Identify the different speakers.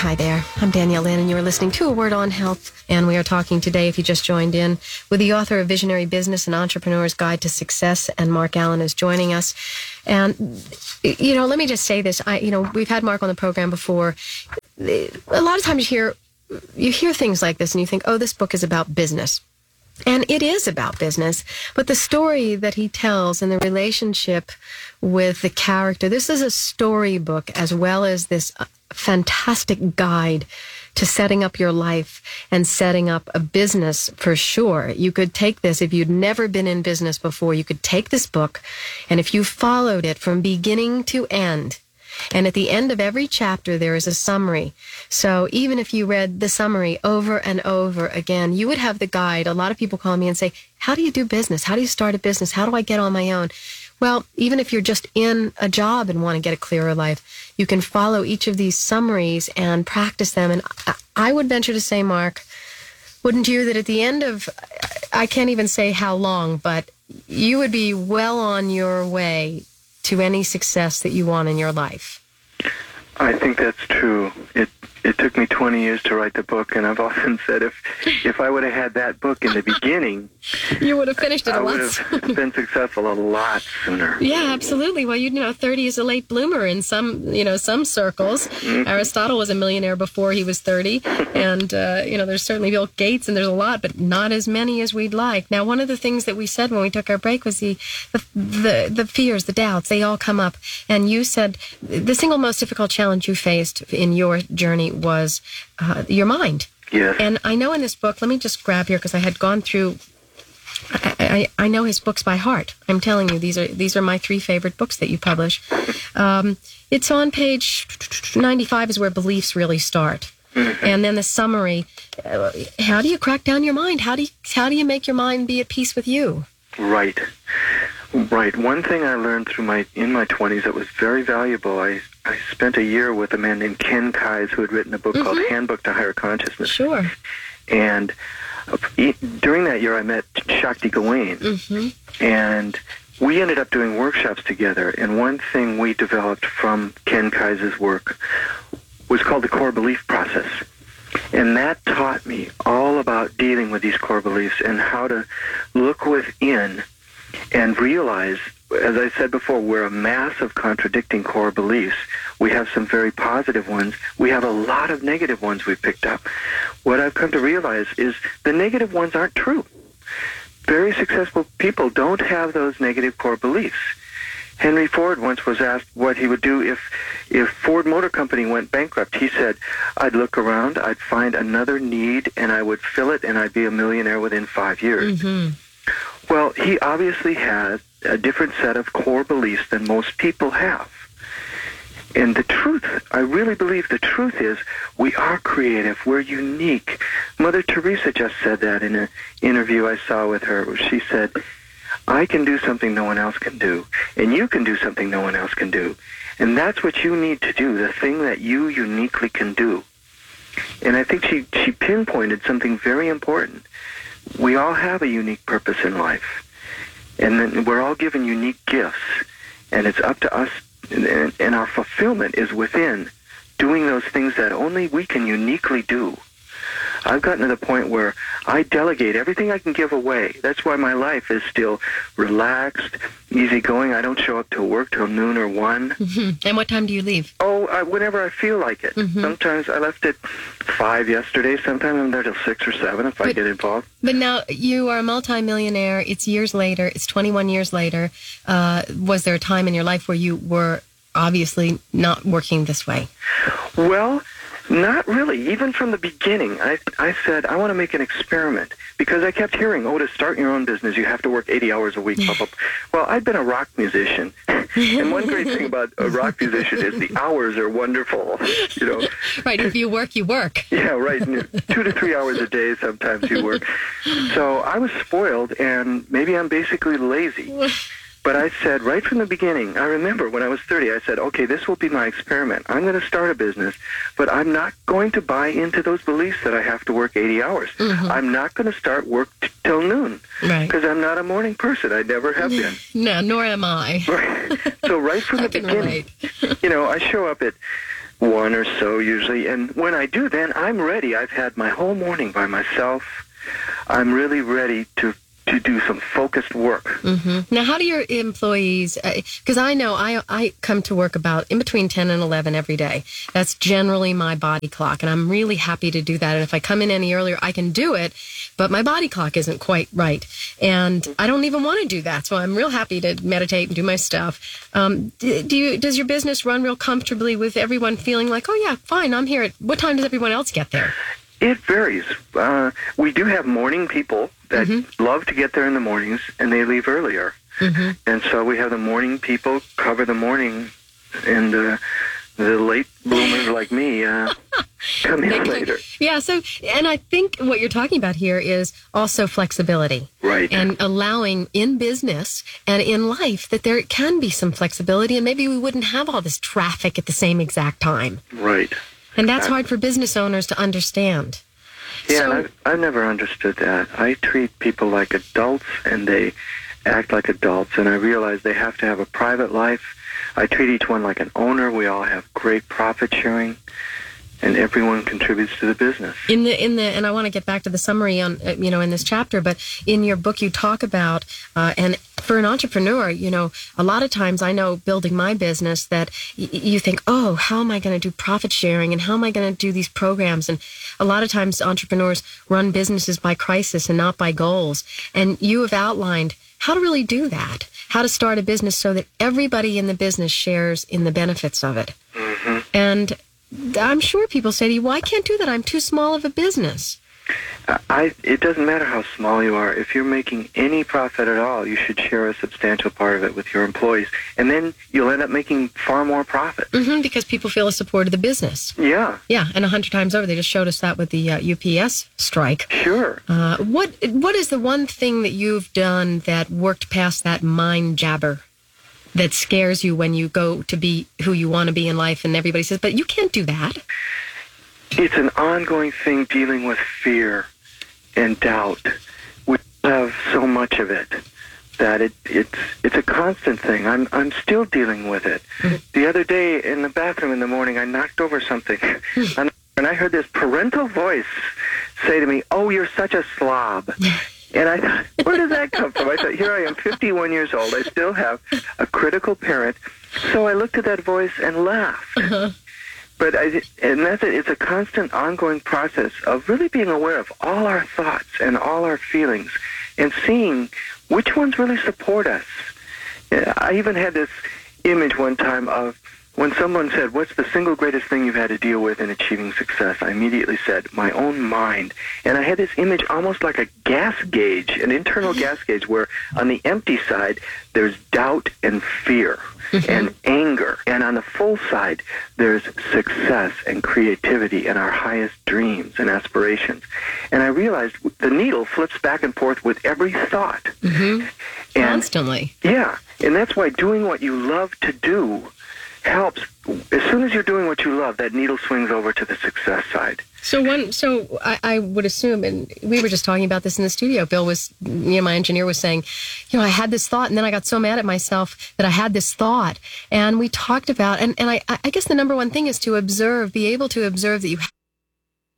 Speaker 1: Hi there. I'm Danielle Lynn, and you're listening to A Word on Health. And we are talking today, if you just joined in, with the author of Visionary Business and Entrepreneur's Guide to Success, and Mark Allen is joining us. And, let me just say this. We've had Mark on the program before. A lot of times you hear things like this, and you think, oh, this book is about business. And it is about business, but the story that he tells and the relationship with the character, this is a storybook as well as this fantastic guide to setting up your life and setting up a business for sure. You could take this, if you'd never been in business before, you could take this book, and if you followed it from beginning to end, and at the end of every chapter, there is a summary. So even if you read the summary over and over again, you would have the guide. A lot of people call me and say, how do you do business? How do you start a business? How do I get on my own? Well, even if you're just in a job and want to get a clearer life, you can follow each of these summaries and practice them. And I would venture to say, Mark, wouldn't you, that at the end of, I can't even say how long, but you would be well on your way to any success that you want in your life?
Speaker 2: I think that's true. It took me 20 years to write the book, and I've often said if I would have had that book in the beginning,
Speaker 1: you would have finished it a lot
Speaker 2: sooner. I would have been successful a lot sooner.
Speaker 1: Yeah, absolutely. Well, 30 is a late bloomer in some circles. Mm-hmm. Aristotle was a millionaire before he was 30, and there's certainly Bill Gates, and there's a lot, but not as many as we'd like. Now, one of the things that we said when we took our break was the fears, the doubts, they all come up, and you said the single most difficult challenge you faced in your journey was your mind.
Speaker 2: Yes.
Speaker 1: And I know in this book, let me just grab here because I had gone through. I know his books by heart. I'm telling you, these are my 3 favorite books that you publish. It's on page 95 is where beliefs really start, and then the summary. How do you crack down your mind? How do you make your mind be at peace with you?
Speaker 2: Right. One thing I learned in my 20s that was very valuable. I spent a year with a man named Ken Keyes, who had written a book called Handbook to Higher Consciousness.
Speaker 1: Sure.
Speaker 2: And during that year, I met Shakti Gawain, and we ended up doing workshops together. And one thing we developed from Ken Keyes' work was called the core belief process. And that taught me all about dealing with these core beliefs and how to look within and realize, as I said before, we're a mass of contradicting core beliefs. We have some very positive ones. We have a lot of negative ones we've picked up. What I've come to realize is the negative ones aren't true. Very successful people don't have those negative core beliefs. Henry Ford once was asked what he would do if Ford Motor Company went bankrupt. He said, I'd look around, I'd find another need, and I would fill it, and I'd be a millionaire within 5 years. Well, he obviously had a different set of core beliefs than most people have. And the truth, I really believe the truth is, we are creative, we're unique. Mother Teresa just said that in an interview I saw with her, where she said, I can do something no one else can do, and you can do something no one else can do. And that's what you need to do, the thing that you uniquely can do. And I think she pinpointed something very important. We all have a unique purpose in life, and then we're all given unique gifts, and it's up to us, and our fulfillment is within doing those things that only we can uniquely do. I've gotten to the point where I delegate everything I can give away. That's why my life is still relaxed, easygoing. I don't show up till work till noon or 1.
Speaker 1: And what time do you leave?
Speaker 2: Whenever I feel like it. Sometimes I left at 5 yesterday. Sometimes I'm there till 6 or 7 if I get involved.
Speaker 1: But now you are a multimillionaire. It's years later. It's 21 years later. Was there a time in your life where you were obviously not working this way?
Speaker 2: Well, not really. Even from the beginning, I said, I want to make an experiment, because I kept hearing, to start your own business, you have to work 80 hours a week. Blah, blah. Well, I'd been a rock musician, and one great thing about a rock musician is the hours are wonderful,
Speaker 1: Right, if you work, you work.
Speaker 2: Yeah, right. 2 to 3 hours a day, sometimes you work. So I was spoiled, and maybe I'm basically lazy. But I said right from the beginning, I remember when I was 30, I said, okay, this will be my experiment. I'm going to start a business, but I'm not going to buy into those beliefs that I have to work 80 hours. I'm not going to start work till noon, because I'm not a morning person. I never have been.
Speaker 1: No, nor am I.
Speaker 2: Right. So right from the beginning, I show up at 1 or so usually. And when I do, then I'm ready. I've had my whole morning by myself. I'm really ready to do some focused work.
Speaker 1: Mm-hmm. Now, how do your employees, because I know I come to work about in between 10 and 11 every day. That's generally my body clock, and I'm really happy to do that. And if I come in any earlier, I can do it, but my body clock isn't quite right. And I don't even want to do that, so I'm real happy to meditate and do my stuff. Does your business run real comfortably with everyone feeling like, oh, yeah, fine, I'm here. What time does everyone else get there?
Speaker 2: It varies. We do have morning people that love to get there in the mornings, and they leave earlier. And so we have the morning people cover the morning, and the late bloomers like me come in later.
Speaker 1: Yeah, and I think what you're talking about here is also flexibility.
Speaker 2: Right.
Speaker 1: And allowing in business and in life that there can be some flexibility, and maybe we wouldn't have all this traffic at the same exact time.
Speaker 2: Right.
Speaker 1: And that's hard for business owners to understand.
Speaker 2: Yeah, I've never understood that. I treat people like adults, and they act like adults, and I realize they have to have a private life. I treat each one like an owner. We all have great profit sharing, and everyone contributes to the business.
Speaker 1: And I want to get back to the summary on in this chapter, but in your book you talk about and for an entrepreneur, a lot of times I know building my business that you think, oh, how am I going to do profit sharing, and how am I going to do these programs? And a lot of times entrepreneurs run businesses by crisis and not by goals. And you have outlined how to really do that, how to start a business so that everybody in the business shares in the benefits of it. And I'm sure people say to you, well, I can't do that. I'm too small of a business.
Speaker 2: It doesn't matter how small you are. If you're making any profit at all, you should share a substantial part of it with your employees. And then you'll end up making far more profit.
Speaker 1: Because people feel a support of the business.
Speaker 2: Yeah.
Speaker 1: Yeah, and 100 times over. They just showed us that with the UPS strike.
Speaker 2: Sure.
Speaker 1: What is the one thing that you've done that worked past that mind jabber that scares you when you go to be who you want to be in life and everybody says, but you can't do that?
Speaker 2: It's an ongoing thing, dealing with fear and doubt. We have so much of it that it's a constant thing. I'm still dealing with it. The other day in the bathroom in the morning, I knocked over something, and I heard this parental voice say to me, "Oh, you're such a slob." And I thought, where does that come from? I thought, here I am, 51 years old. I still have a critical parent. So I looked at that voice and laughed. But that's it. It's a constant, ongoing process of really being aware of all our thoughts and all our feelings and seeing which ones really support us. I even had this image one time of when someone said, what's the single greatest thing you've had to deal with in achieving success? I immediately said, my own mind. And I had this image almost like a gas gauge, an internal gas gauge, where on the empty side, there's doubt and fear and anger. And on the full side, there's success and creativity and our highest dreams and aspirations. And I realized the needle flips back and forth with every thought.
Speaker 1: Constantly.
Speaker 2: Yeah. And that's why doing what you love to do helps. As soon as you're doing what you love, that needle swings over to the success side.
Speaker 1: So I would assume, and we were just talking about this in the studio, Bill was, my engineer was saying, I had this thought, and then I got so mad at myself that I had this thought. And we talked about, and I guess the number one thing is to observe, be able to observe that you